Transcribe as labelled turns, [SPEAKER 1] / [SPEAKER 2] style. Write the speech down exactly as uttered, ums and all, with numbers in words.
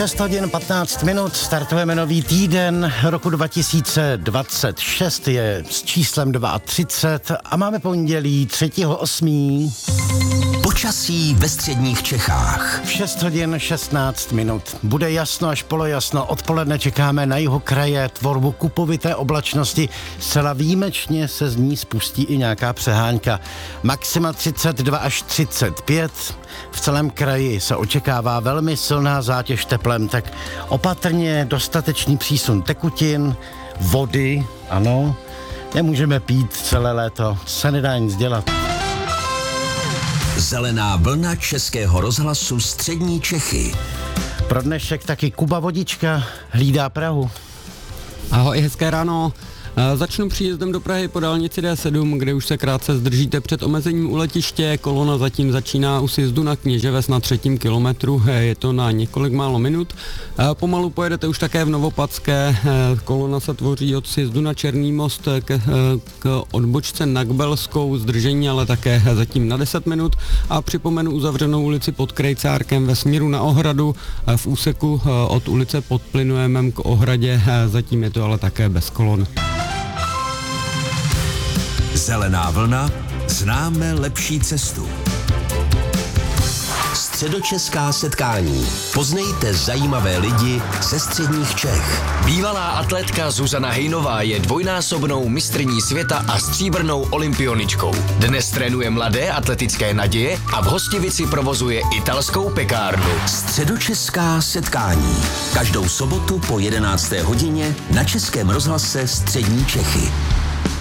[SPEAKER 1] šest hodin patnáct minut, startujeme nový týden roku dva tisíce dvacet šest, je s číslem třicet dva a máme pondělí třetího osmého
[SPEAKER 2] Počasí ve středních Čechách.
[SPEAKER 1] V šest hodin šestnáct minut. Bude jasno až polojasno. Odpoledne čekáme na jihu kraje tvorbu kupovité oblačnosti. Zcela výjimečně se z ní spustí i nějaká přehánka. Maxima třicet dva až třicet pět. V celém kraji se očekává velmi silná zátěž teplem, tak opatrně dostatečný přísun tekutin, vody, ano. Nemůžeme pít celé léto, se nedá nic dělat.
[SPEAKER 2] Zelená vlna Českého rozhlasu střední Čechy.
[SPEAKER 1] Pro dnešek taky Kuba Vodička hlídá Prahu.
[SPEAKER 3] Ahoj, hezké ráno. Začnu příjezdem do Prahy po dálnici D sedm, kde už se krátce zdržíte před omezením u letiště. Kolona zatím začíná u sjezdu na Kněževes na třetím kilometru, je to na několik málo minut. Pomalu pojedete už také v Novopadské, kolona se tvoří od sjezdu na Černý most k, k odbočce na Kbelskou, zdržení ale také zatím na deset minut. A připomenu uzavřenou ulici pod Krejcárkem ve směru na Ohradu, v úseku od ulice pod Plynojemem k Ohradě, zatím je to ale také bez kolon.
[SPEAKER 2] Zelená vlna, známe lepší cestu. Středočeská setkání. Poznejte zajímavé lidi ze středních Čech.
[SPEAKER 4] Bývalá atletka Zuzana Hejnová je dvojnásobnou mistryní světa a stříbrnou olympioničkou. Dnes trénuje mladé atletické naděje a v Hostivici provozuje italskou pekárnu.
[SPEAKER 2] Středočeská setkání. Každou sobotu po jedenácté hodině na Českém rozhlase střední Čechy.